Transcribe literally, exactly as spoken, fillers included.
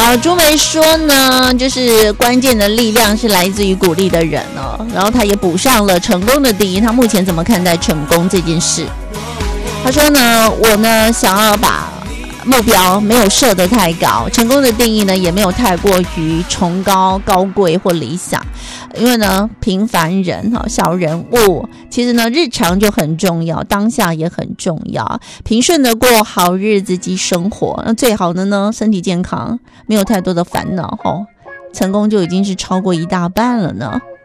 好，朱梅说呢，就是关键的力量是来自于鼓励的人哦。然后他也补上了成功的定义，他目前怎么看待成功这件事？他说呢，我呢想要把目标没有设得太高，成功的定义呢也没有太过于崇高、高贵或理想。因为呢，平凡人哈，小人物，其实呢，日常就很重要，当下也很重要，平顺的过好日子及生活。那最好的呢，身体健康，没有太多的烦恼哈，成功就已经是超过一大半了呢。